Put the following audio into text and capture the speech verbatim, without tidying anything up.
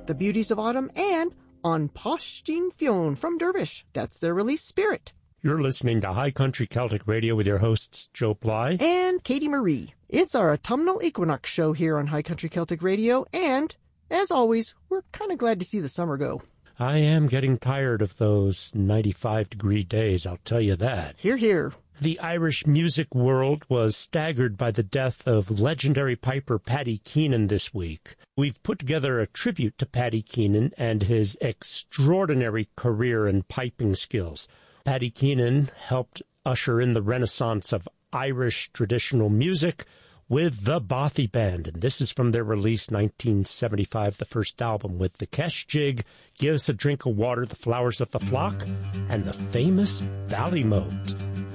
The Beauties of Autumn, and On Postin Fionn from Dervish. That's their release, Spirit. You're listening to High Country Celtic Radio with your hosts, Joe Ply and Katie Marie. It's our autumnal equinox show here on High Country Celtic Radio, and, as always, we're kind of glad to see the summer go. I am getting tired of those ninety-five degree days, I'll tell you that. Hear, hear. The Irish music world was staggered by the death of legendary piper Paddy Keenan this week. We've put together a tribute to Paddy Keenan and his extraordinary career and piping skills. Paddy Keenan helped usher in the renaissance of Irish traditional music with the Bothy Band, and this is from their release nineteen seventy-five, the first album, with the Kesh Jig, Give Us a Drink of Water, The Flowers of the Flock, and the famous Ballymote.